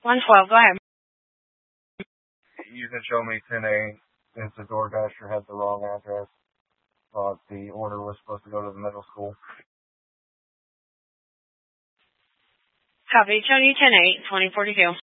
112, go ahead. You can show me 10A since the door dasher had the wrong address. The order was supposed to go to the middle school. Copy, Tony 10-8, 2042.